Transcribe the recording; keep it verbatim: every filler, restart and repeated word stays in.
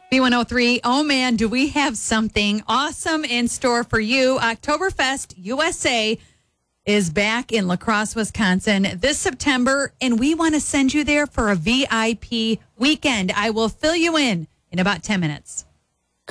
B one oh three, oh man, do we have something awesome in store for you. Oktoberfest U S A is back in La Crosse, Wisconsin this September, and we want to send you there for a V I P weekend. I will fill you in in about ten minutes.